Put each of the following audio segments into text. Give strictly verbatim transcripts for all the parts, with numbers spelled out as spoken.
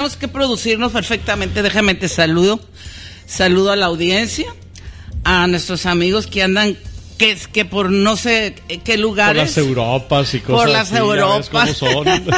tendríamos que producirnos perfectamente. Déjame te saludo. Saludo a la audiencia, a nuestros amigos que andan, que es que por no sé qué lugares. Por las Europas y cosas Por las así, Europas. Ya ves cómo son.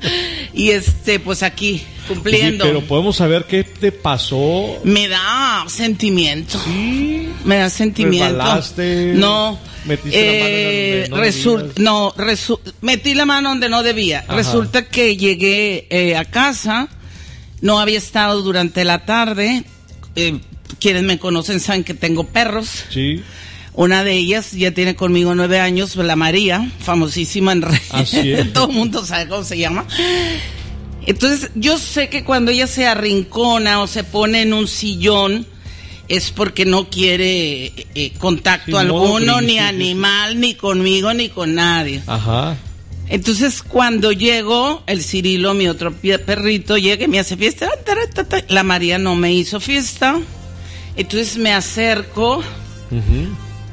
Y este, pues aquí, cumpliendo. Oye, pero podemos saber qué te pasó. Me da sentimiento. Sí. Me da sentimiento. ¿Resbalaste? No. ¿Metiste eh, la mano donde no resul- debías? No, resu- metí la mano donde no debía. Ajá. Resulta que llegué eh, a casa, no había estado durante la tarde. Eh, quienes me conocen saben que tengo perros. Sí. Una de ellas ya tiene conmigo nueve años, la María, famosísima en redes. Así es. Todo el mundo sabe cómo se llama. Entonces, yo sé que cuando ella se arrincona o se pone en un sillón, es porque no quiere eh, contacto Sí, alguno, no, ni sí, animal, sí. ni conmigo, ni con nadie. Ajá. Entonces, cuando llego, el Cirilo, mi otro perrito, llega y me hace fiesta. La María no me hizo fiesta. Entonces me acerco, Uh-huh.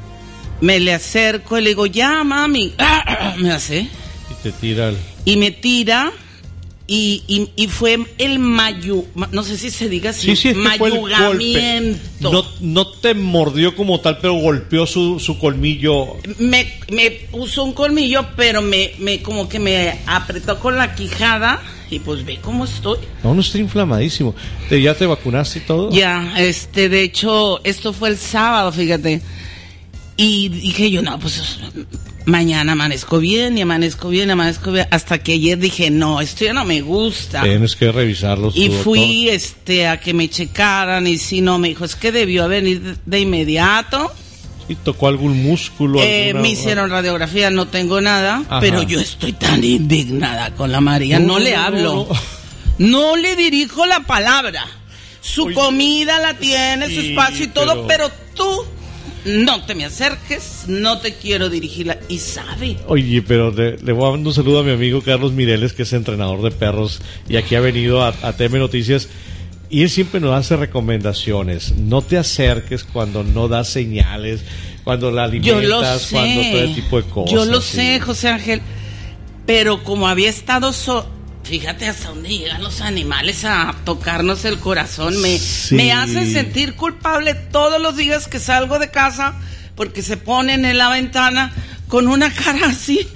me le acerco y le digo, ya, mami. Me hace. Y te tira el... Y me tira. Y, y, y fue el mayu, no sé si se diga así, Sí, sí, es que fue el mayugamiento. golpe. No, no te mordió como tal, pero golpeó su, su colmillo. Me, me puso un colmillo, pero me, me como que me apretó con la quijada y pues ve cómo estoy. No, no está inflamadísimo. ¿Te, ¿Ya te vacunaste y todo? Ya, este, de hecho, esto fue el sábado, fíjate. Y dije yo, no, pues mañana amanezco bien y amanezco bien, amanezco bien. Hasta que ayer dije, no, esto ya no me gusta. Tienes que revisarlo. Y fui este, a que me checaran y si no, me dijo, es que debió venir de inmediato. ¿Y tocó algún músculo? Eh, alguna... me hicieron radiografía, no tengo nada, Ajá. pero yo estoy tan indignada con la María, no, No, le no, hablo, no. no le dirijo la palabra. Su Oye, comida la tiene, su sí, espacio y todo, pero- pero tú no te me acerques, no te quiero dirigirla. Y sabe. Oye, pero le, le voy a mandar un saludo a mi amigo Carlos Mireles, que es entrenador de perros y aquí ha venido a, a T M Noticias. Y él siempre nos hace recomendaciones. No te acerques cuando no das señales, cuando la alimentas, Yo lo sé, cuando todo ese tipo de cosas. yo lo sí. sé, José Ángel, pero como había estado so fíjate hasta dónde llegan los animales a tocarnos el corazón, me, Sí. me hacen sentir culpable todos los días que salgo de casa porque se ponen en la ventana con una cara así.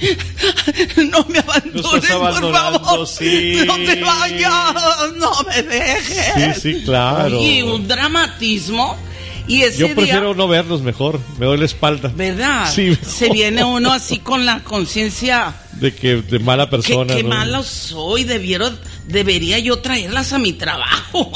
No me abandones, por favor. Sí. No te vayas, no me dejes. Sí, sí, claro. Y un dramatismo. Y ese Yo prefiero día, no verlos mejor, me duele la espalda. ¿verdad? Sí, se viene uno así con la conciencia de que de mala que, persona. que ¿no? malo soy, debiero, debería yo traerlas a mi trabajo.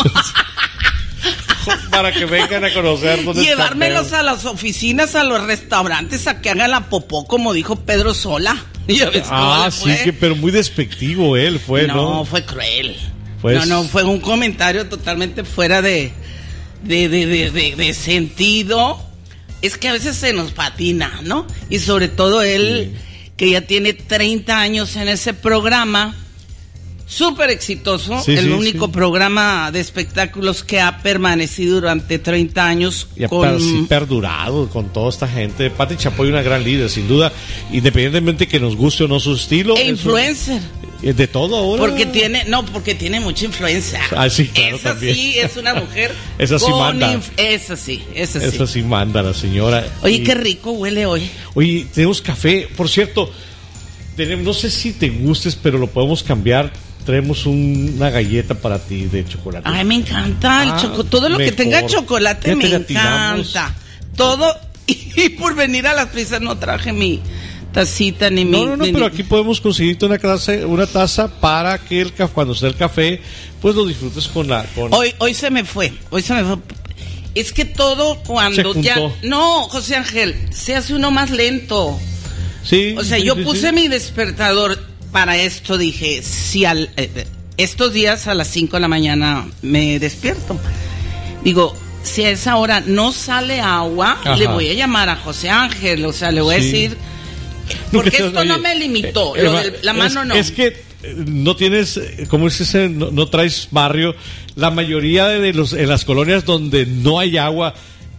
Para que vengan a conocer dónde Llevármelos están. a las oficinas, a los restaurantes, a que hagan la popó, como dijo Pedro Sola. ¿Ya ves cómo Ah, le sí, fue? que, pero muy despectivo él fue, ¿no? No, fue cruel. Pues- No, no, fue un comentario totalmente fuera de, de, de, de, de, de sentido. Es que a veces se nos patina, ¿no? Y sobre todo él, Sí. que ya tiene treinta años en ese programa, súper exitoso, Sí, el sí, único sí. programa de espectáculos que ha permanecido durante treinta años Y ha con... per- sí perdurado con toda esta gente. Pati Chapoy, una gran líder, sin duda, independientemente que nos guste o no su estilo. E es un- influencer. es de todo ahora. Porque tiene, no, porque tiene mucha influencia. Ah, sí, claro, Esa también. sí es una mujer. Esa sí con manda. inf- Esa sí, esa sí. Esa sí manda la señora. Oye, Y- qué rico huele hoy. Oye, tenemos café. Por cierto, tenemos, no sé si te gustes, pero lo podemos cambiar. Traemos un- una galleta para ti de chocolate. Ay, me encanta el Ah, chocolate. Todo lo que mejor. tenga chocolate Ya me te latinamos. encanta. Todo. Y por venir a las prisas no traje mi tacita ni mi. No, no, no, ni- pero ni- aquí podemos conseguirte una clase, una taza para que el ca- cuando sea el café, pues lo disfrutes con la. Con... Hoy, hoy se me fue. Hoy se me fue. Es que todo cuando Se ya. juntó. No, José Ángel, se hace uno más lento. Sí. O sea, sí, yo sí, puse sí. mi despertador para esto, dije, si al, eh, estos días a las cinco de la mañana me despierto. Digo, si a esa hora no sale agua, Ajá. le voy a llamar a José Ángel, o sea, le voy a Sí. decir, porque Oye, esto no me limitó, eh, lo eh, de la mano es, no. Es que eh, no tienes, eh, como es ese, no, no traes barrio. La mayoría de los en las colonias donde no hay agua,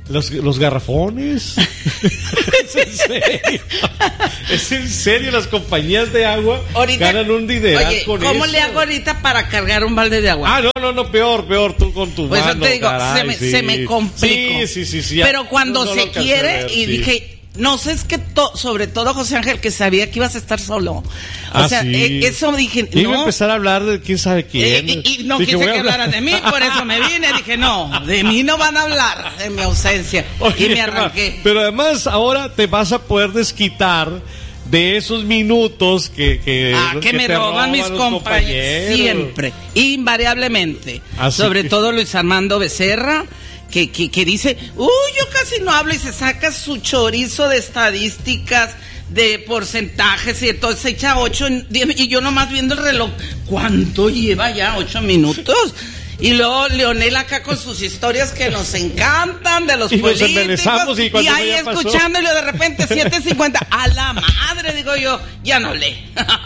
Los, los garrafones. ¿Es en serio? ¿Es en serio? Las compañías de agua ahorita ganan un dineral con eso. ¿Cómo le hago ahorita para cargar un balde de agua? Ah, no, no, no, peor, peor, tú con tu pues mano. Pues te digo, caray, se, me, sí. se me complicó. Sí, sí, sí, sí. Pero cuando no, no se quiere, ver, y sí. dije... No sé, es que to, sobre todo José Ángel, que sabía que ibas a estar solo. O ah, sea, sí. eh, eso dije, Iba no. a empezar a hablar de quién sabe quién. Eh, y, y no dije, quise que hablaran de mí, por eso me vine. Dije, no, de mí no van a hablar en mi ausencia. Oye, y me arranqué. Pero además, ahora te vas a poder desquitar de esos minutos que, que, ah, que, que me roban, roban mis compañeros. compañeros. Siempre, invariablemente. Así sobre que... todo Luis Armando Becerra. Que, que, que dice, uy, yo casi no hablo, y se saca su chorizo de estadísticas, de porcentajes, y entonces se echa ocho, diez, y yo nomás viendo el reloj, ¿cuánto lleva ya? ¿Ocho minutos? Y luego Leonel acá con sus historias que nos encantan, de los y políticos, y, y ahí escuchándolo de repente, siete cincuenta, a la madre, digo yo, ya no lee.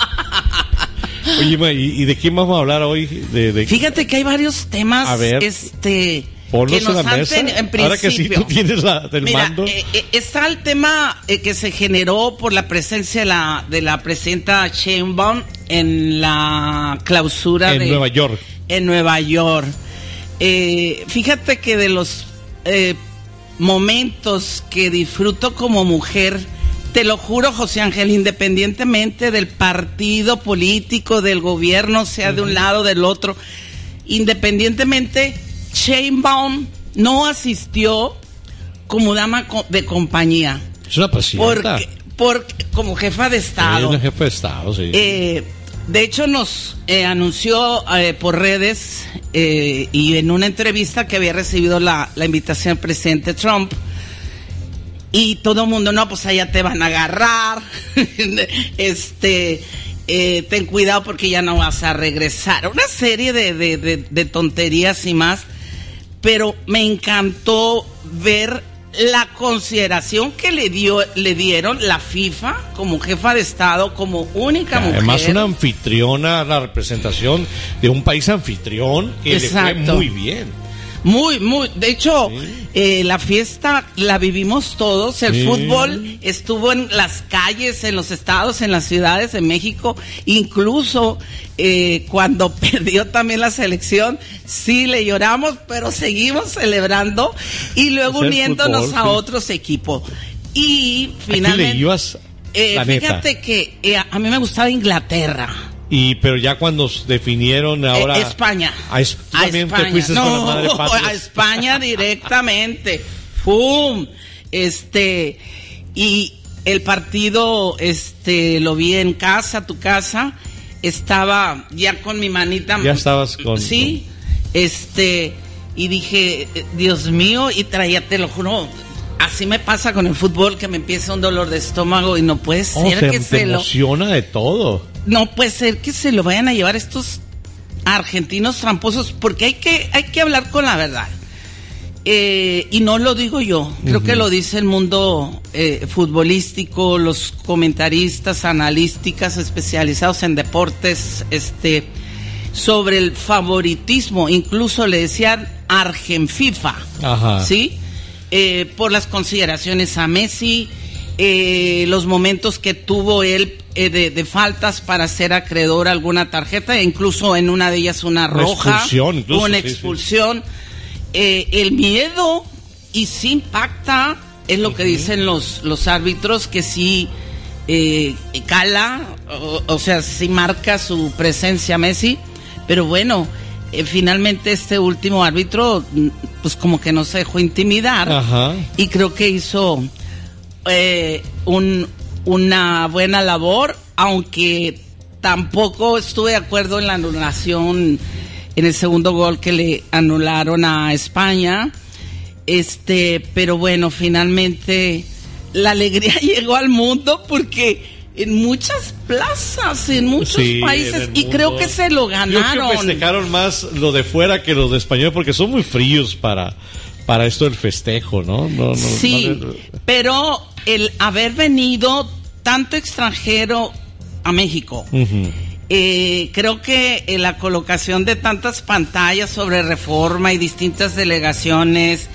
Oye, ¿y, y de quién vamos a hablar hoy? De, de... Fíjate que hay varios temas, a ver. este... Ponlos que nos en la mesa. Ten, en principio, ahora que sí tú tienes la, del mira, mando. Eh, eh, está el tema eh, que se generó por la presencia de la, de la presidenta Sheinbaum en la clausura en de Nueva York. En Nueva York. Eh, fíjate que de los eh, momentos que disfruto como mujer, te lo juro, José Ángel, independientemente del partido político, del gobierno, sea uh-huh. de un lado o del otro, independientemente, Sheinbaum no asistió como dama de compañía. Es una presidenta. Porque, porque, como jefa de Estado. Es una jefa de Estado, sí. Eh, de hecho, nos eh, anunció eh, por redes eh, y en una entrevista que había recibido la, la invitación del presidente Trump. Y todo el mundo, no, pues allá te van a agarrar. este... Eh, ten cuidado porque ya no vas a regresar. Una serie de, de, de, de tonterías y más. Pero me encantó ver la consideración que le dio, le dieron la FIFA como jefa de Estado, como única mujer. Además, una anfitriona, la representación de un país anfitrión que Exacto. le fue muy bien. Muy, muy. De hecho, sí. eh, la fiesta la vivimos todos. El sí. fútbol estuvo en las calles, en los estados, en las ciudades de México. Incluso eh, cuando perdió también la selección, sí le lloramos, pero seguimos celebrando y luego uniéndonos fútbol, a sí. otros equipos. Y finalmente, ¿a quién le ibas, eh, la fíjate neta? que eh, a mí me gustaba Inglaterra. Y pero ya cuando definieron ahora eh, España a, es, a España te fuiste no, con la madre patria. A España directamente ¡fum! Este y el partido este lo vi en casa, tu casa, estaba ya con mi manita. Ya estabas con sí, este y dije, Dios mío, y traía, te lo juro, así me pasa con el fútbol, que me empieza un dolor de estómago y no puede ser oh, te, que te se emociona lo... de todo. No puede ser que se lo vayan a llevar estos argentinos tramposos, porque hay que, hay que hablar con la verdad. Eh, y no lo digo yo, creo uh-huh. que lo dice el mundo eh, futbolístico, los comentaristas, analísticas especializados en deportes, este, sobre el favoritismo, incluso le decían Argenfifa, Ajá. ¿sí? Eh, por las consideraciones a Messi, eh, los momentos que tuvo él eh, de, de faltas para ser acreedor a alguna tarjeta, e incluso en una de ellas una roja, una expulsión, incluso, una sí, expulsión. Sí. Eh, el miedo, y sí impacta, es lo uh-huh. que dicen los, los árbitros, que sí eh, cala, o, o sea, sí marca su presencia Messi, pero bueno, eh, finalmente este último árbitro, pues como que no se dejó intimidar, Ajá. y creo que hizo eh, un, una buena labor, aunque tampoco estuve de acuerdo en la anulación en el segundo gol que le anularon a España, este, pero bueno, finalmente la alegría llegó al mundo, porque en muchas plazas, en muchos sí, países, en y mundo. Creo que se lo ganaron. Yo creo que festejaron más lo de fuera que los de español, porque son muy fríos para, para esto del festejo, ¿no? no, no sí, no, no, pero el haber venido tanto extranjero a México, uh-huh. Eh, creo que eh, la colocación de tantas pantallas sobre Reforma y distintas delegaciones,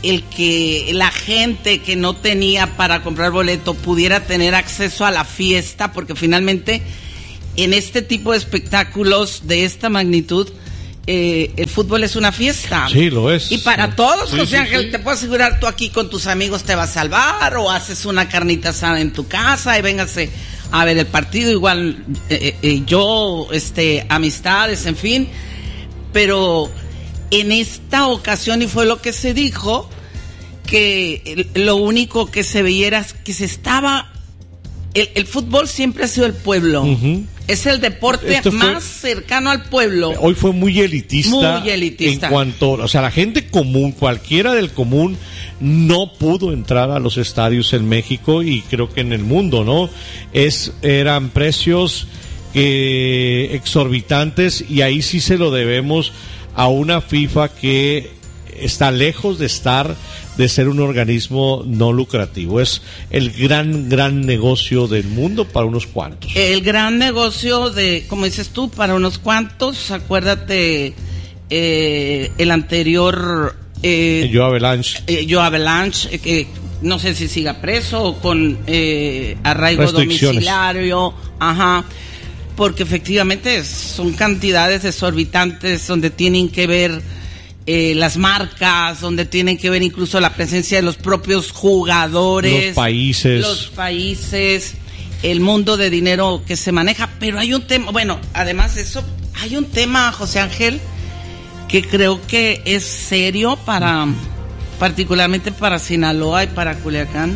el que la gente que no tenía para comprar boleto pudiera tener acceso a la fiesta, porque finalmente en este tipo de espectáculos de esta magnitud, eh, el fútbol es una fiesta. Sí, lo es. Y para sí. todos, sí, José sí, Ángel, sí. te puedo asegurar, tú aquí con tus amigos te vas a salvar, o haces una carnita asada en tu casa y véngase a ver el partido, igual eh, eh, yo, este, amistades, en fin. Pero en esta ocasión, y fue lo que se dijo, que lo único que se veía era que se estaba... El, el fútbol siempre ha sido el pueblo. Uh-huh. Es el deporte este más fue, cercano al pueblo. Hoy fue muy elitista. Muy elitista. En cuanto, o sea, la gente común, cualquiera del común, no pudo entrar a los estadios en México y creo que en el mundo, ¿no? Es, eran precios eh, exorbitantes, y ahí sí se lo debemos a una FIFA que está lejos de estar, de ser un organismo no lucrativo. Es el gran, gran negocio del mundo para unos cuantos. El gran negocio de, como dices tú, para unos cuantos. Acuérdate, eh, el anterior... Eh, Joe Avalanche. Eh, Joe Avalanche, eh, que no sé si siga preso o con eh, arraigo domiciliario. Ajá. Porque efectivamente son cantidades exorbitantes donde tienen que ver... Eh, las marcas, donde tienen que ver incluso la presencia de los propios jugadores, los países, los países, el mundo de dinero que se maneja. Pero hay un tema, bueno, además de eso, hay un tema, José Ángel, que creo que es serio para, particularmente para Sinaloa y para Culiacán,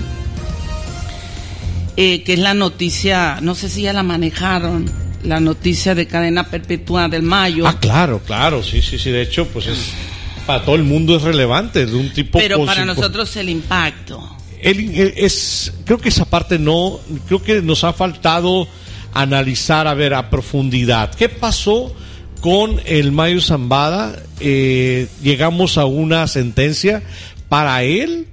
eh, que es la noticia, no sé si ya la manejaron, la noticia de cadena perpetua del Mayo. Ah, claro, claro, sí, sí, sí, de hecho, pues es... para todo el mundo es relevante, de un tipo. Pero posi- para nosotros el impacto. El, el, es, creo que esa parte no, creo que nos ha faltado analizar, a ver, a profundidad. ¿Qué pasó con el Mayo Zambada? Eh, llegamos a una sentencia. Para él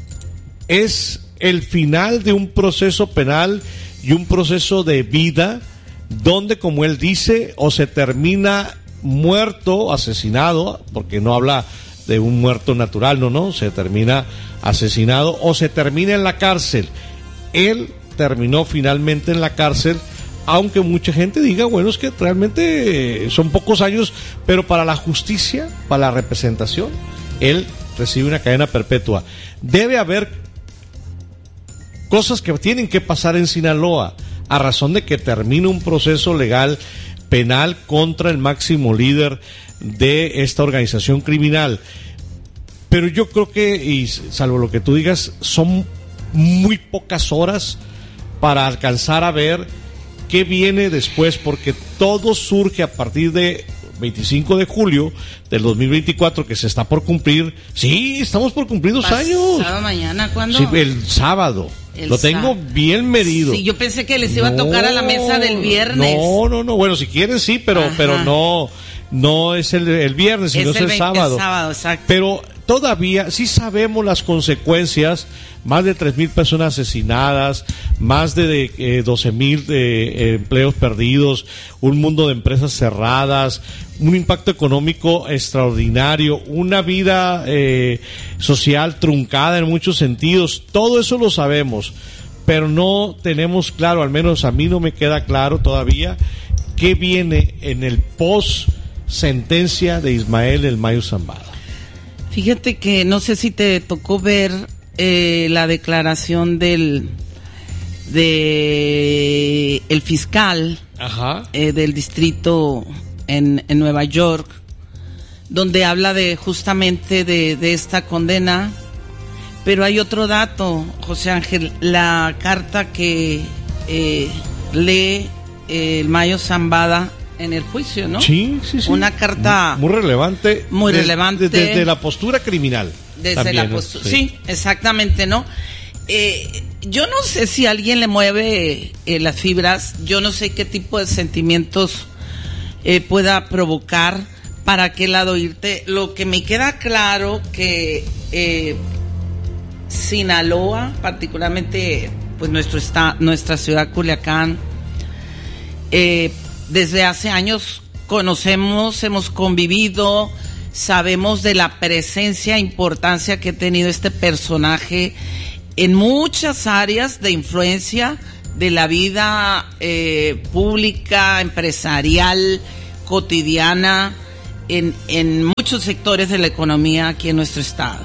es el final de un proceso penal y un proceso de vida, donde, como él dice, o se termina muerto, asesinado, porque no habla de un muerto natural, no, no, se termina asesinado, o se termina en la cárcel. Él terminó finalmente en la cárcel, aunque mucha gente diga, bueno, es que realmente son pocos años, pero para la justicia, para la representación, él recibe una cadena perpetua. Debe haber cosas que tienen que pasar en Sinaloa, a razón de que termine un proceso legal penal contra el máximo líder de esta organización criminal. Pero yo creo que, y salvo lo que tú digas, son muy pocas horas para alcanzar a ver qué viene después, porque todo surge a partir de veinticinco de julio del dos mil veinticuatro, que se está por cumplir. Sí, estamos por cumplir dos años. ¿Pasado mañana? ¿Cuándo? Sí, el sábado. El Lo tengo sábado. bien medido. Sí, yo pensé que les iba no, a tocar a la mesa del viernes. No, no, no. Bueno, si quieren sí, pero, pero no, no es el, el viernes, sino es, es el, el sábado. El sábado, exacto. Pero todavía sí sabemos las consecuencias. Más de tres mil personas asesinadas, más de eh, doce mil eh, empleos perdidos, un mundo de empresas cerradas, un impacto económico extraordinario, una vida eh, social truncada en muchos sentidos. Todo eso lo sabemos, pero no tenemos claro, al menos a mí no me queda claro todavía, qué viene en el post sentencia de Ismael El Mayo Zambada. Fíjate que no sé si te tocó ver Eh, la declaración del de el fiscal Ajá. Eh, del distrito en, en Nueva York, donde habla de justamente de, de esta condena. Pero hay otro dato, José Ángel, la carta que eh, lee eh, el Mayo Zambada en el juicio, ¿no? Sí, sí, sí. Una carta muy, muy relevante. Muy de, relevante. Desde de, de la postura criminal. Desde también, la postura. Sí. sí, exactamente, ¿no? Eh, yo no sé si a alguien le mueve eh, las fibras, yo no sé qué tipo de sentimientos eh, pueda provocar, para qué lado irte. Lo que me queda claro que eh, Sinaloa, particularmente pues nuestro está, nuestra ciudad Culiacán, eh, desde hace años conocemos, hemos convivido, sabemos de la presencia e importancia que ha tenido este personaje en muchas áreas de influencia de la vida eh, pública, empresarial, cotidiana, en, en muchos sectores de la economía aquí en nuestro estado.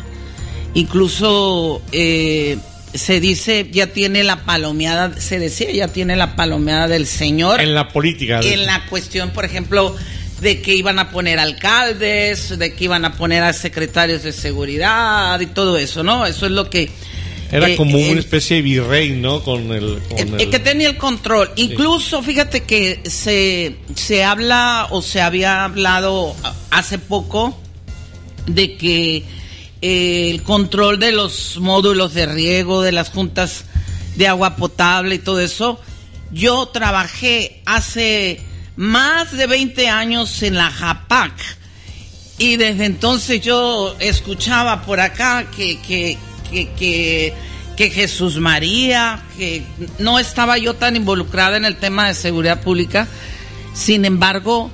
Incluso eh, se dice, ya tiene la palomeada, se decía, ya tiene la palomeada del señor. En la política. En la cuestión, por ejemplo, de que iban a poner alcaldes, de que iban a poner a secretarios de seguridad y todo eso, ¿no? Eso es lo que... Era eh, como eh, una especie de virrey, ¿no? Con el... Con el, el... el que tenía el control. Sí. Incluso, fíjate que se, se habla o se había hablado hace poco de que eh, el control de los módulos de riego, de las juntas de agua potable y todo eso. Yo trabajé hace más de veinte años en la JAPAC y desde entonces yo escuchaba por acá que... que Que, que, que Jesús María, que no estaba yo tan involucrada en el tema de seguridad pública, sin embargo,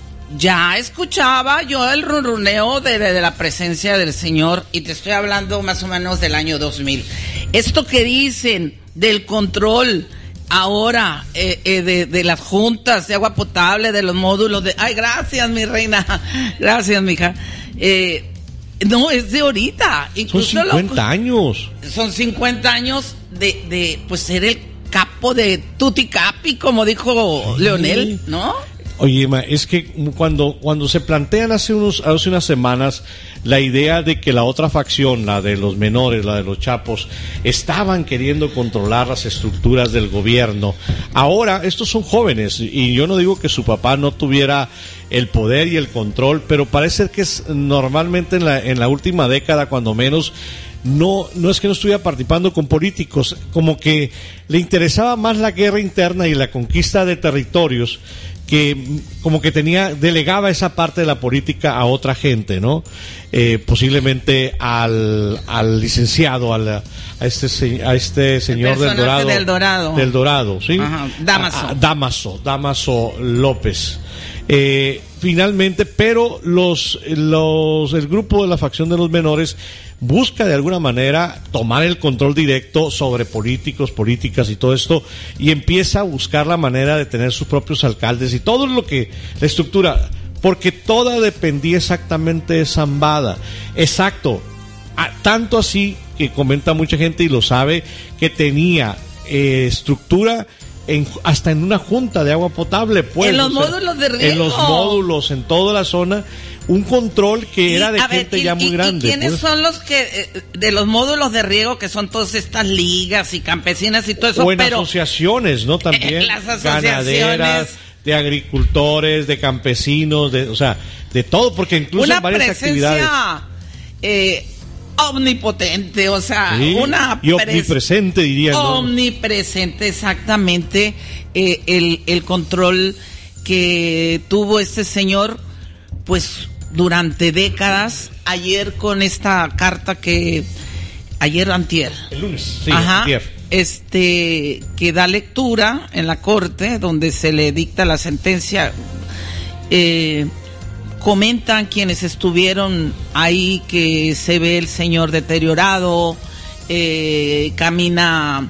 ya escuchaba yo el runruneo de, de, de la presencia del Señor, y te estoy hablando más o menos del año dos mil. Esto que dicen del control ahora eh, eh, de, de las juntas de agua potable, de los módulos de... Ay, gracias, mi reina, gracias, mija. Eh... No, es de ahorita. Incluso son cincuenta lo, años. Son cincuenta años de, de pues ser el capo de Tutti Capi, como dijo sí. Leonel, ¿no? Oye, ma, es que cuando, cuando se plantean hace, unos, hace unas semanas la idea de que la otra facción, la de los menores, la de los chapos, estaban queriendo controlar las estructuras del gobierno. Ahora, estos son jóvenes, y yo no digo que su papá no tuviera el poder y el control, pero parece que es normalmente en la, en la última década, cuando menos, no, no es que no estuviera participando con políticos, como que le interesaba más la guerra interna y la conquista de territorios, que como que tenía, delegaba esa parte de la política a otra gente, ¿no? Eh, posiblemente al, al licenciado, al, a este a este señor del Dorado, del Dorado, del Dorado, ¿sí? Ajá, Damaso, a, a Damaso, Damaso López. Eh, finalmente, pero los, los, el grupo de la facción de los menores busca de alguna manera tomar el control directo sobre políticos, políticas y todo esto, y empieza a buscar la manera de tener sus propios alcaldes y todo lo que la estructura, porque toda dependía exactamente de Zambada. Exacto, a, tanto así que comenta mucha gente y lo sabe, que tenía eh, estructura En, hasta en una junta de agua potable, pues, en los o sea, módulos de riego, en los módulos, en toda la zona, un control que y, era de gente ver, y, ya muy y, grande. ¿Y quiénes pues? son los que, de los módulos de riego, que son todas estas ligas y campesinas y todo eso? O en pero, asociaciones, ¿no? También, las asociaciones, ganaderas, de agricultores, de campesinos, de, o sea, de todo, porque incluso una en varias presencia, actividades. Eh, omnipotente, o sea, sí, una y omnipresente, diría, ¿no? Omnipresente, exactamente, eh, el, el control que tuvo este señor, pues, durante décadas. Ayer con esta carta que, ayer antier. El lunes, sí, Ajá, antier. Este, que da lectura en la corte, donde se le dicta la sentencia, eh, comentan quienes estuvieron ahí que se ve el señor deteriorado, eh, camina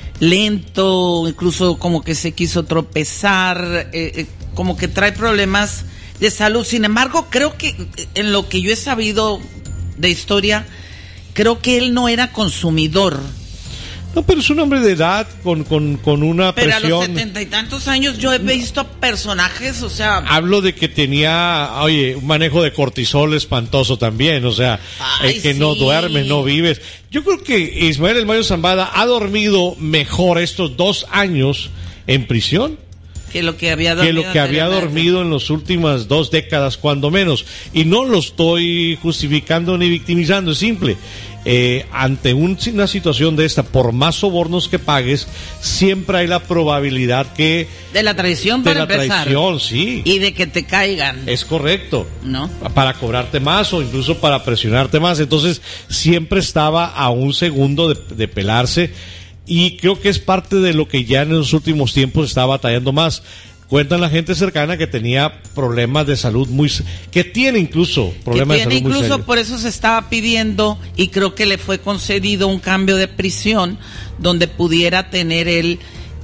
lento, incluso como que se quiso tropezar, eh, eh, como que trae problemas de salud. Sin embargo, creo que en lo que yo he sabido de historia, creo que él no era consumidor. No, pero es un hombre de edad con, con, con una pero presión. Pero a los setenta y tantos años yo he visto personajes, o sea... Hablo de que tenía, oye, un manejo de cortisol espantoso también, o sea, Ay, el que sí. no duermes, no vives. Yo creo que Ismael El Mayo Zambada ha dormido mejor estos dos años en prisión que lo que había dormido, que lo que había dormido en las últimas dos décadas, cuando menos. Y no lo estoy justificando ni victimizando, es simple. Eh, ante un, una situación de esta, por más sobornos que pagues, siempre hay la probabilidad que... De la traición, para empezar. De la traición, sí. Y de que te caigan. Es correcto. ¿No? Para cobrarte más o incluso para presionarte más. Entonces, siempre estaba a un segundo de, de pelarse. Y creo que es parte de lo que ya en los últimos tiempos está batallando más. cuentan la gente cercana que tenía problemas de salud muy, que tiene incluso problemas que tiene de salud muy incluso serios. Por eso se estaba pidiendo, y creo que le fue concedido un cambio de prisión donde pudiera tener él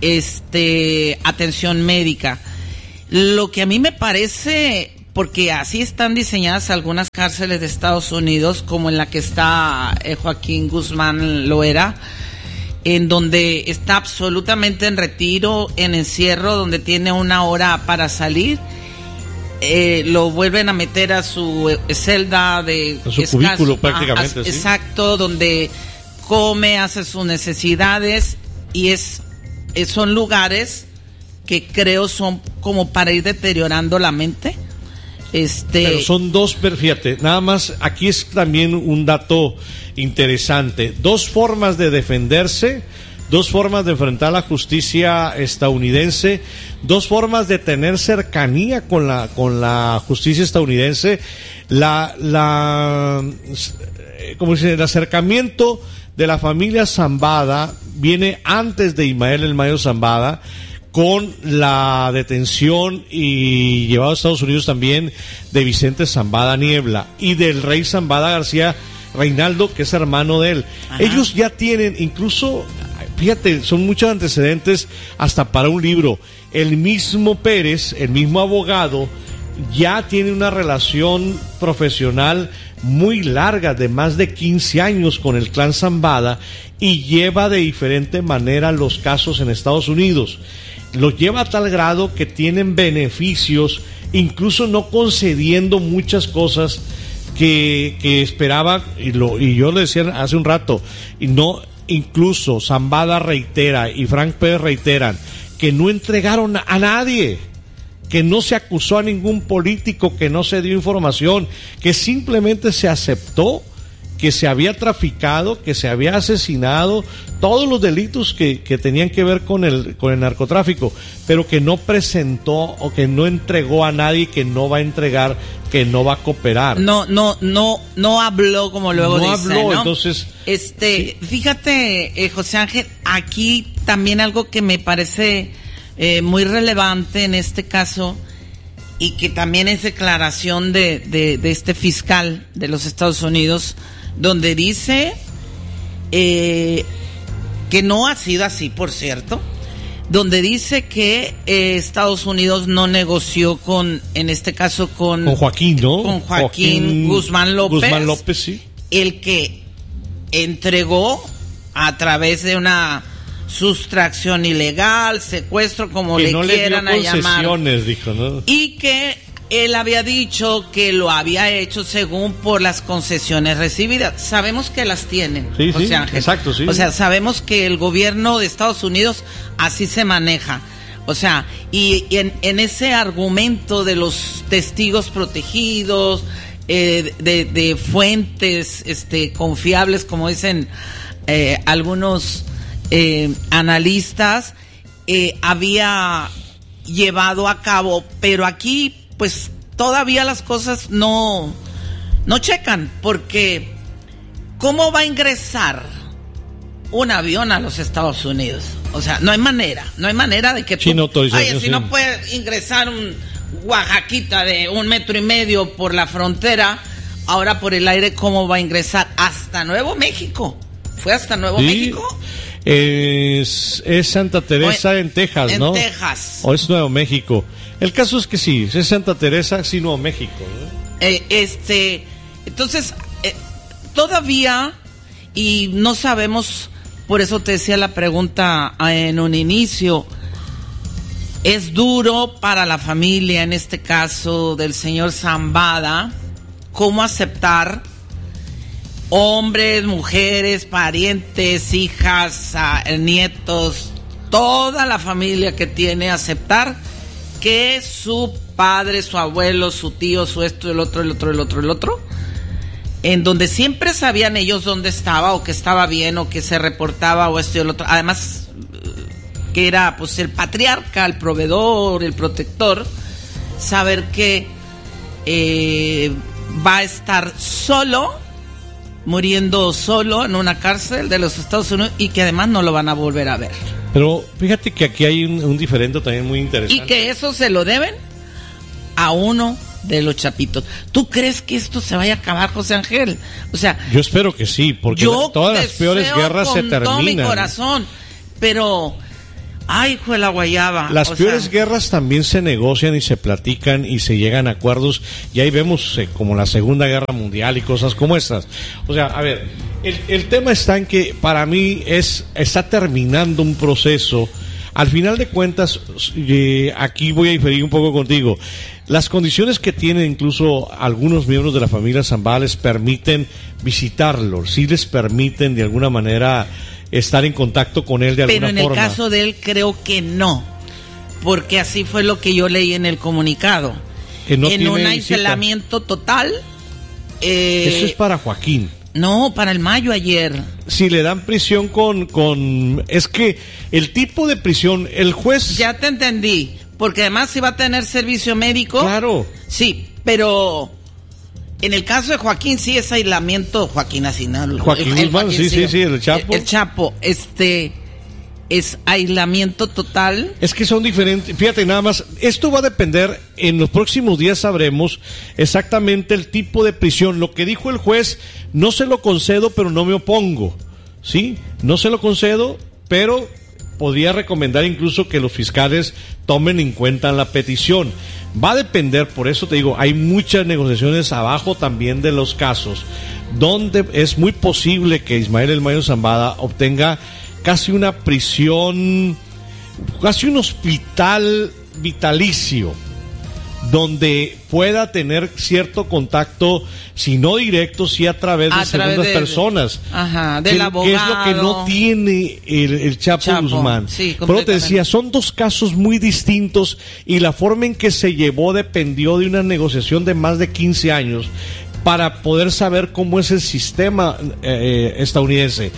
este atención médica. Lo que a mí me parece, porque así están diseñadas algunas cárceles de Estados Unidos, como en la que está eh, Joaquín Guzmán Loera, en donde está absolutamente en retiro, en encierro, donde tiene una hora para salir, eh, lo vuelven a meter a su celda de a su escaso, cubículo prácticamente, a, ¿sí? Exacto, donde come, hace sus necesidades, y es, es son lugares que creo son como para ir deteriorando la mente. Este... Pero son dos, fíjate, nada más, aquí es también un dato interesante, dos formas de defenderse, dos formas de enfrentar la justicia estadounidense, dos formas de tener cercanía con la con la justicia estadounidense. La la como dice, el acercamiento de la familia Zambada viene antes de Ismael El Mayo Zambada, con la detención y llevado a Estados Unidos también de Vicente Zambada Niebla y del rey Zambada García Reinaldo, que es hermano de él. Ajá. Ellos ya tienen, incluso, fíjate, son muchos antecedentes hasta para un libro. El mismo Pérez, el mismo abogado, ya tiene una relación profesional muy larga de más de quince años con el clan Zambada y lleva de diferente manera los casos en Estados Unidos. Los lleva a tal grado que tienen beneficios, incluso no concediendo muchas cosas que, que esperaba, y, lo, y yo le decía hace un rato, y no, incluso Zambada reitera y Frank Pérez reiteran que no entregaron a nadie, que no se acusó a ningún político, que no se dio información, que simplemente se aceptó que se había traficado, que se había asesinado, todos los delitos que, que tenían que ver con el, con el narcotráfico, pero que no presentó o que no entregó a nadie, que no va a entregar, que no va a cooperar. No, no, no, no habló como luego no dice, habló, ¿no? Entonces, este, sí. Fíjate, eh, José Ángel, aquí también algo que me parece eh, muy relevante en este caso, y que también es declaración de, de, de este fiscal de los Estados Unidos, donde dice eh, que no ha sido así, por cierto, donde dice que eh, Estados Unidos no negoció con, en este caso con, con Joaquín, ¿no? Con Joaquín, Joaquín Guzmán López, Guzmán López, sí. El que entregó a través de una sustracción ilegal, secuestro, como que le no quieran le dio a llamar, dijo, ¿no? Y que él había dicho que lo había hecho según por las concesiones recibidas. Sabemos que las tienen, sí, José sí, Ángel. Exacto, sí. O sea, sabemos que el gobierno de Estados Unidos así se maneja. O sea, y, y en, en ese argumento de los testigos protegidos, eh, de, de fuentes este, confiables, como dicen eh, algunos eh, analistas, eh, había llevado a cabo, pero aquí pues todavía las cosas no, no checan, porque ¿cómo va a ingresar un avión a los Estados Unidos? O sea, no hay manera, no hay manera de que tú, sí, no, oye, si sí. no puede ingresar un Oaxaquita de un metro y medio por la frontera, ahora por el aire, ¿cómo va a ingresar? Hasta Nuevo México. ¿Fue hasta Nuevo sí. México? Es, es Santa Teresa o en, en Texas, en ¿no? En Texas. O es Nuevo México. El caso es que sí, es Santa Teresa, sí, Nuevo México, ¿no? Eh, este, entonces, eh, todavía, y no sabemos, por eso te decía la pregunta en un inicio, es duro para la familia, en este caso del señor Zambada, cómo aceptar hombres, mujeres, parientes, hijas, nietos, toda la familia que tiene, aceptar que su padre, su abuelo, su tío, su esto, el otro, el otro, el otro, el otro, en donde siempre sabían ellos dónde estaba, o que estaba bien, o que se reportaba, o esto y el otro, además que era pues el patriarca, el proveedor, el protector, saber que eh, va a estar solo, muriendo solo en una cárcel de los Estados Unidos, y que además no lo van a volver a ver. Pero fíjate que aquí hay un, un diferente también muy interesante. Y que eso se lo deben a uno de los chapitos. ¿Tú crees que esto se vaya a acabar, José Ángel? O sea, yo espero que sí, porque yo todas las peores guerras se terminan. Todo mi corazón, pero ay, hijo de la guayaba. Las o peores sea, guerras también se negocian y se platican y se llegan a acuerdos, y ahí vemos eh, como la Segunda Guerra Mundial y cosas como estas. O sea, a ver, el, el tema está en que para mí es está terminando un proceso. Al final de cuentas, eh, aquí voy a diferir un poco contigo. Las condiciones que tienen incluso algunos miembros de la familia Zambada les permiten visitarlo, sí les permiten de alguna manera estar en contacto con él de alguna forma. Pero en el caso de él creo que no, porque así fue lo que yo leí en el comunicado. Que no en un visita. aislamiento total. Eh, Eso es para Joaquín. No, para el mayo ayer. Si le dan prisión con, con... Es que el tipo de prisión, el juez... Ya te entendí, porque además si va a tener servicio médico. Claro. Sí, pero en el caso de Joaquín sí es aislamiento. Joaquín Asinal. Joaquín Guzmán, sí, sí, sí, el Chapo. El, el Chapo, este... es aislamiento total. Es que son diferentes, fíjate nada más, esto va a depender, en los próximos días sabremos exactamente el tipo de prisión. Lo que dijo el juez, no se lo concedo, pero no me opongo, ¿sí? No se lo concedo, pero podría recomendar incluso que los fiscales tomen en cuenta la petición. Va a depender, por eso te digo, hay muchas negociaciones abajo también de los casos, donde es muy posible que Ismael El Mayo Zambada obtenga casi una prisión, casi un hospital vitalicio, donde pueda tener cierto contacto, si no directo, sí a través de a segundas través de, personas. Ajá, del que, abogado. Que es lo que no tiene el, el Chapo, Chapo Guzmán. Sí, pero te decía, son dos casos muy distintos y la forma en que se llevó dependió de una negociación de más de quince años para poder saber cómo es el sistema eh, estadounidense.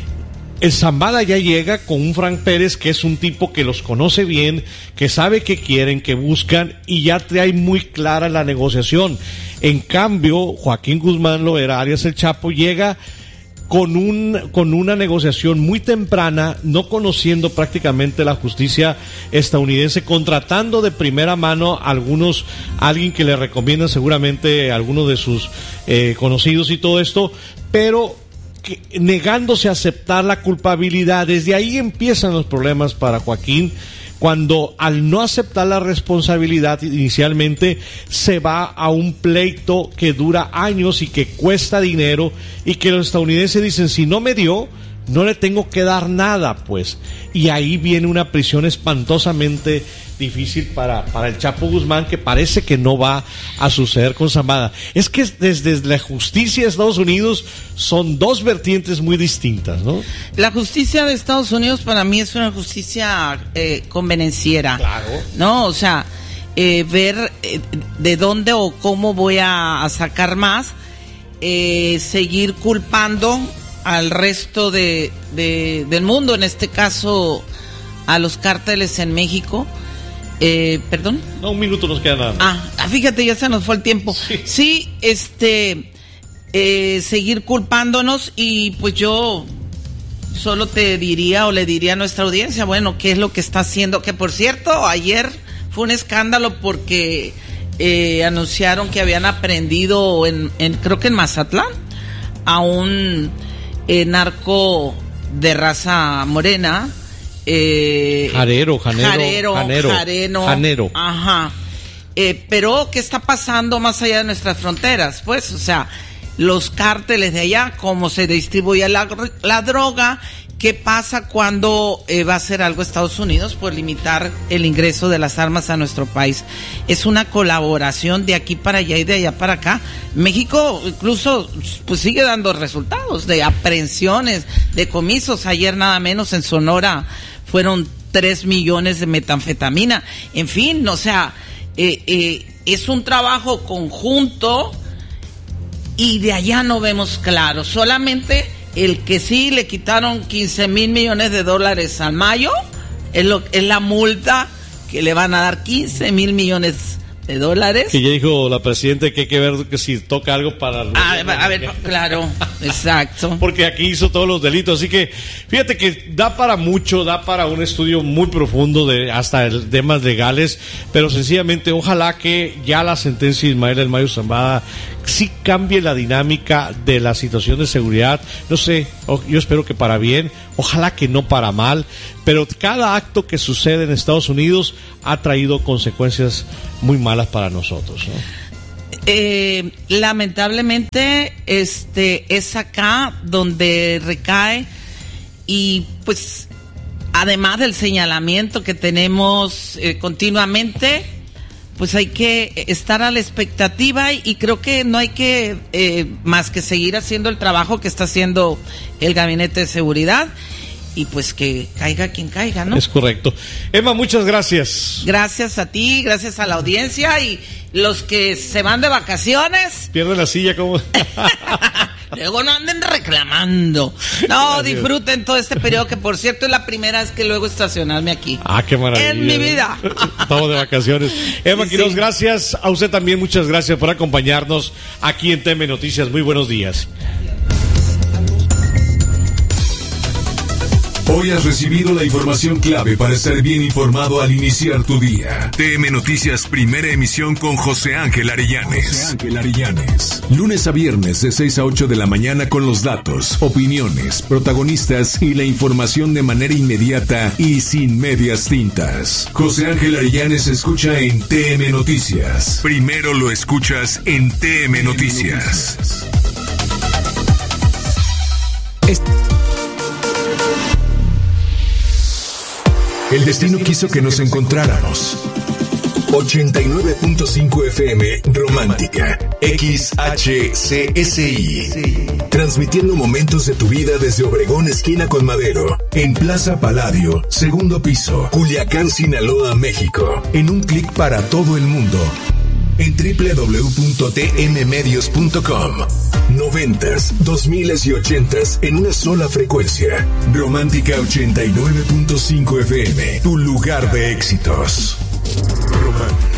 El Zambada ya llega con un Frank Pérez que es un tipo que los conoce bien, que sabe qué quieren, que buscan, y ya trae muy clara la negociación. En cambio, Joaquín Guzmán Loera, alias el Chapo, llega con un con una negociación muy temprana, no conociendo prácticamente la justicia estadounidense, contratando de primera mano a algunos, a alguien que le recomienda seguramente a algunos de sus eh, conocidos y todo esto, pero que, negándose a aceptar la culpabilidad. Desde ahí empiezan los problemas para Joaquín, cuando al no aceptar la responsabilidad inicialmente se va a un pleito que dura años y que cuesta dinero, y que los estadounidenses dicen, si no me dio, no le tengo que dar nada, pues. Y ahí viene una prisión espantosamente difícil para, para el Chapo Guzmán, que parece que no va a suceder con Zambada. Es que desde la justicia de Estados Unidos son dos vertientes muy distintas, ¿no? La justicia de Estados Unidos para mí es una justicia eh, convenenciera. Claro. ¿No? O sea, eh, ver eh, de dónde o cómo voy a, a sacar más, eh, seguir culpando al resto de, de, del mundo, en este caso a los cárteles en México. Eh, ¿Perdón? No, un minuto nos queda nada. Ah, fíjate, ya se nos fue el tiempo. Sí, sí este, eh, seguir culpándonos, y pues yo solo te diría o le diría a nuestra audiencia, bueno, ¿qué es lo que está haciendo? Que por cierto, ayer fue un escándalo porque eh, anunciaron que habían aprendido en, en creo que en Mazatlán a un eh, narco de raza morena. Eh, Jarero, janero, jarero, janero, jareno, janero. Ajá. Eh, pero, ¿qué está pasando más allá de nuestras fronteras? Pues, o sea, los cárteles de allá, cómo se distribuye la, la droga, ¿qué pasa cuando eh, va a hacer algo Estados Unidos por limitar el ingreso de las armas a nuestro país? Es una colaboración de aquí para allá y de allá para acá. México incluso pues sigue dando resultados de aprehensiones, de comisos. Ayer nada menos en Sonora fueron tres millones de metanfetamina. En fin, o sea, eh, eh, es un trabajo conjunto y de allá no vemos claro. Solamente el que sí le quitaron quince mil millones de dólares al Mayo es, lo, es la multa que le van a dar, quince mil millones de dólares. Que ya dijo la presidenta que hay que ver que si toca algo para... A, a ver, claro, exacto. Porque aquí hizo todos los delitos, así que fíjate que da para mucho, da para un estudio muy profundo de hasta el, temas legales, pero sencillamente ojalá que ya la sentencia de Ismael El Mayo Zambada sí cambie la dinámica de la situación de seguridad, no sé, yo espero que para bien, ojalá que no para mal, pero cada acto que sucede en Estados Unidos ha traído consecuencias muy malas para nosotros, ¿no? Eh, lamentablemente este es acá donde recae, y pues además del señalamiento que tenemos eh, continuamente, pues hay que estar a la expectativa, y, y creo que no hay que eh, más que seguir haciendo el trabajo que está haciendo el Gabinete de Seguridad, y pues que caiga quien caiga, ¿no? Es correcto. Emma, muchas gracias. Gracias a ti, gracias a la audiencia, y los que se van de vacaciones. Pierden la silla como... Luego no anden reclamando. No, gracias. Disfruten todo este periodo, que por cierto es la primera vez que luego estacionarme aquí. Ah, qué maravilla. En mi vida. Estamos de vacaciones. Emma Sí, Quiroz, sí. gracias. A usted también muchas gracias por acompañarnos aquí en T M Noticias. Muy buenos días. Hoy has recibido la información clave para estar bien informado al iniciar tu día. T M Noticias, primera emisión con José Ángel Arellanes. José Ángel Arellanes. Lunes a viernes de seis a ocho de la mañana con los datos, opiniones, protagonistas y la información de manera inmediata y sin medias tintas. José Ángel Arellanes escucha en T M Noticias. Primero lo escuchas en T M Noticias. Es- El destino quiso que nos encontráramos. ochenta y nueve punto cinco F M Romántica X H C S I, transmitiendo momentos de tu vida desde Obregón esquina con Madero, en Plaza Palladio, segundo piso, Culiacán, Sinaloa, México, en un clic para todo el mundo, en doble u doble u doble u punto t m medios punto com. Noventas, dos miles y ochentas en una sola frecuencia. Romántica ochenta y nueve punto cinco F M, tu lugar de éxitos. Romántica.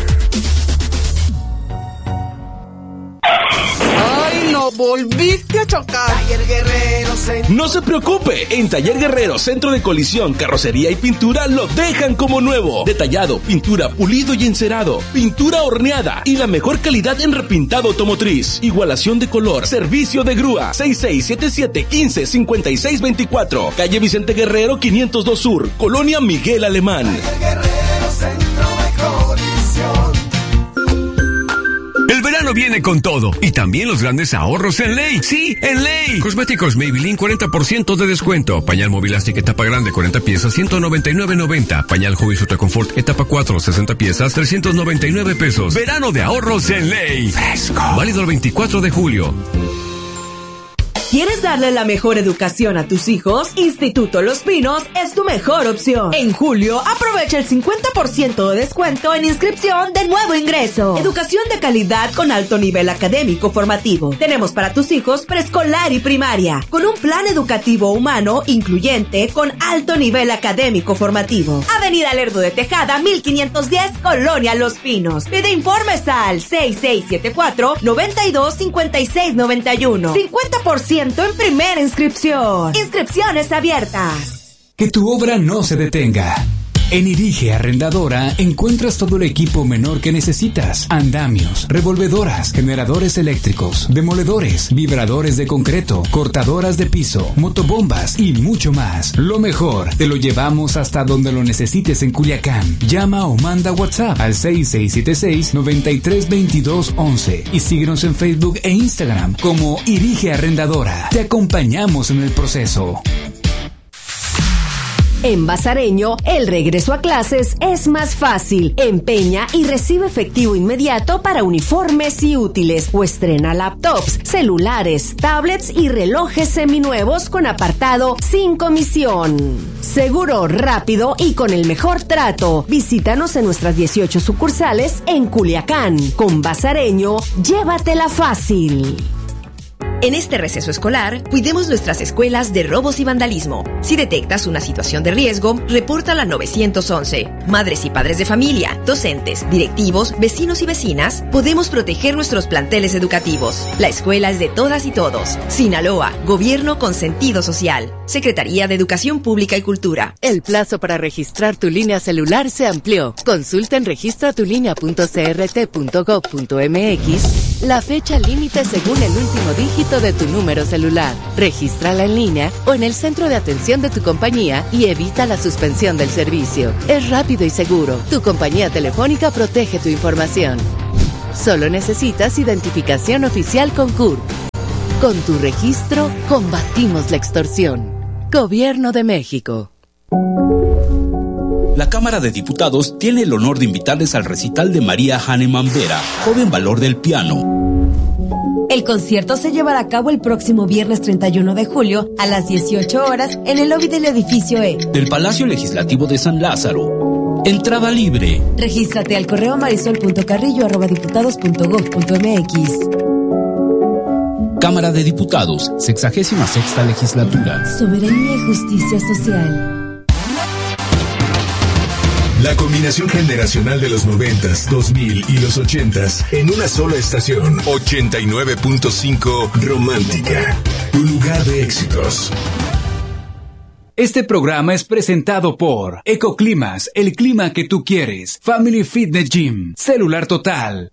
¡Ay, no! ¡Volviste a chocar! Taller Guerrero Centro. No se preocupe, en Taller Guerrero Centro de Colisión, Carrocería y Pintura lo dejan como nuevo. Detallado, pintura, pulido y encerado, pintura horneada y la mejor calidad en repintado automotriz. Igualación de color, servicio de grúa. seis seis siete siete, quince, cincuenta y seis veinticuatro. Calle Vicente Guerrero quinientos dos Sur, Colonia Miguel Alemán. Taller Guerrero Centro de Colisión. El verano viene con todo y también los grandes ahorros en Ley. Sí, en Ley. Cosméticos Maybelline cuarenta por ciento de descuento. Pañal Movilastic etapa grande cuarenta piezas ciento noventa y nueve noventa. Pañal Huggies Ultra Comfort etapa cuatro sesenta piezas trescientos noventa y nueve pesos. Verano de ahorros en Ley. Fresco. Válido el veinticuatro de julio. ¿Quieres darle la mejor educación a tus hijos? Instituto Los Pinos es tu mejor opción. En julio, aprovecha el cincuenta por ciento de descuento en inscripción de nuevo ingreso. Educación de calidad con alto nivel académico formativo. Tenemos para tus hijos preescolar y primaria, con un plan educativo humano incluyente con alto nivel académico formativo. Avenida Lerdo de Tejada, mil quinientos diez, Colonia Los Pinos. Pide informes al seis seis siete cuatro, noventa y dos, cincuenta y seis noventa y uno. cincuenta por ciento en primera inscripción. Inscripciones abiertas. Que tu obra no se detenga. En Irige Arrendadora encuentras todo el equipo menor que necesitas. Andamios, revolvedoras, generadores eléctricos, demoledores, vibradores de concreto, cortadoras de piso, motobombas y mucho más. Lo mejor, te lo llevamos hasta donde lo necesites en Culiacán. Llama o manda WhatsApp al seis seis siete seis, noventa y tres veintidós once y síguenos en Facebook e Instagram como Irige Arrendadora. Te acompañamos en el proceso. En Bazareño, el regreso a clases es más fácil. Empeña y recibe efectivo inmediato para uniformes y útiles o estrena laptops, celulares, tablets y relojes seminuevos con apartado sin comisión. Seguro, rápido y con el mejor trato. Visítanos en nuestras dieciocho sucursales en Culiacán. Con Bazareño, llévatela fácil. En este receso escolar, cuidemos nuestras escuelas de robos y vandalismo. Si detectas una situación de riesgo, repórtala al nueve once. Madres y padres de familia, docentes, directivos, vecinos y vecinas, podemos proteger nuestros planteles educativos. La escuela es de todas y todos. Sinaloa, Gobierno con sentido social. Secretaría de Educación Pública y Cultura. El plazo para registrar tu línea celular se amplió. Consulta en registratulinea punto c r t punto gov punto m x la fecha límite según el último dígito de tu número celular. Regístrala en línea o en el centro de atención de tu compañía y evita la suspensión del servicio. Es rápido y seguro. Tu compañía telefónica protege tu información. Solo necesitas identificación oficial con C U R P. Con tu registro, combatimos la extorsión. Gobierno de México. La Cámara de Diputados tiene el honor de invitarles al recital de María Hahnemann Vera, joven valor del piano. El concierto se llevará a cabo el próximo viernes treinta y uno de julio a las dieciocho horas en el lobby del edificio E del Palacio Legislativo de San Lázaro. Entrada libre. Regístrate al correo marisol punto carrillo arroba diputados punto gob punto m x. Cámara de Diputados, sexagésima sexta legislatura. Soberanía y justicia social. La combinación generacional de los noventas, dos mil y los ochentas en una sola estación. ochenta y nueve punto cinco Romántica, tu lugar de éxitos. Este programa es presentado por Ecoclimas, el clima que tú quieres. Family Fitness Gym, Celular Total,